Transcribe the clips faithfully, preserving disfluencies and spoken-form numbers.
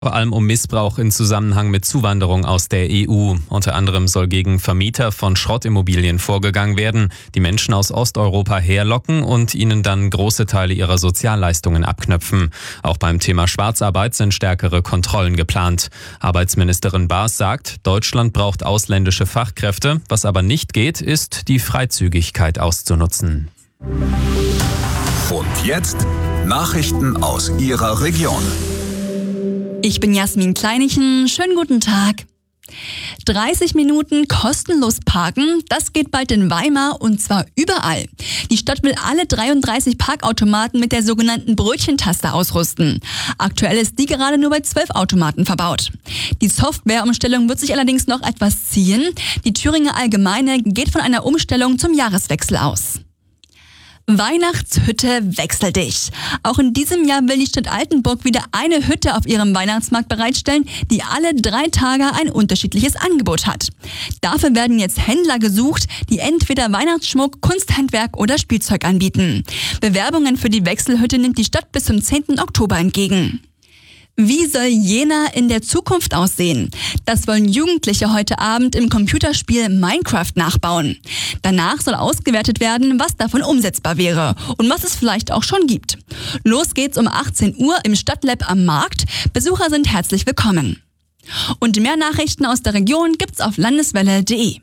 Vor allem um Missbrauch in Zusammenhang mit Zuwanderung aus der E U. Unter anderem soll gegen Vermieter von Schrottimmobilien vorgegangen werden, die Menschen aus Osteuropa herlocken und ihnen dann große Teile ihrer Sozialleistungen abknöpfen. Auch beim Thema Schwarzarbeit sind stärkere Kontrollen geplant. Arbeitsministerin Baas sagt, Deutschland braucht ausländische Fachkräfte. Was aber nicht geht, ist, die Freizügigkeit auszunutzen. Und jetzt Nachrichten aus Ihrer Region. Ich bin Jasmin Kleinichen. Schönen guten Tag. dreißig Minuten kostenlos parken, das geht bald in Weimar und zwar überall. Die Stadt will alle dreiunddreißig Parkautomaten mit der sogenannten Brötchentaste ausrüsten. Aktuell ist die gerade nur bei zwölf Automaten verbaut. Die Softwareumstellung wird sich allerdings noch etwas ziehen. Die Thüringer Allgemeine geht von einer Umstellung zum Jahreswechsel aus. Weihnachtshütte wechsel dich. Auch in diesem Jahr will die Stadt Altenburg wieder eine Hütte auf ihrem Weihnachtsmarkt bereitstellen, die alle drei Tage ein unterschiedliches Angebot hat. Dafür werden jetzt Händler gesucht, die entweder Weihnachtsschmuck, Kunsthandwerk oder Spielzeug anbieten. Bewerbungen für die Wechselhütte nimmt die Stadt bis zum zehnten Oktober entgegen. Wie soll Jena in der Zukunft aussehen? Das wollen Jugendliche heute Abend im Computerspiel Minecraft nachbauen. Danach soll ausgewertet werden, was davon umsetzbar wäre und was es vielleicht auch schon gibt. Los geht's um achtzehn Uhr im Stadtlab am Markt. Besucher sind herzlich willkommen. Und mehr Nachrichten aus der Region gibt's auf landeswelle punkt de.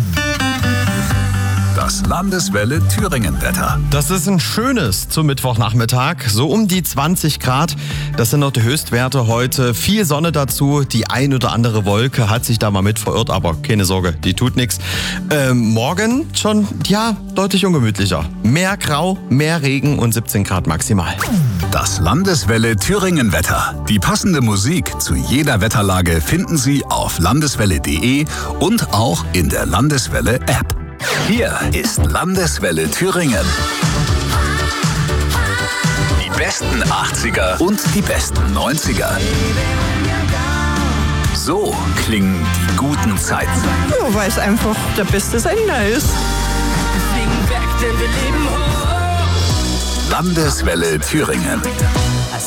Das Landeswelle Thüringen-Wetter. Das ist ein schönes zum Mittwochnachmittag. So um die zwanzig Grad. Das sind noch die Höchstwerte heute. Viel Sonne dazu. Die ein oder andere Wolke hat sich da mal mit verirrt. Aber keine Sorge, die tut nichts. Ähm, morgen schon, ja, deutlich ungemütlicher. Mehr Grau, mehr Regen und siebzehn Grad maximal. Das Landeswelle Thüringen-Wetter. Die passende Musik zu jeder Wetterlage finden Sie auf landeswelle punkt de und auch in der Landeswelle-App. Hier ist Landeswelle Thüringen. Die besten achtziger und die besten neunziger. So klingen die guten Zeiten. Ja, weil es einfach der beste Sender ist. Landeswelle Thüringen.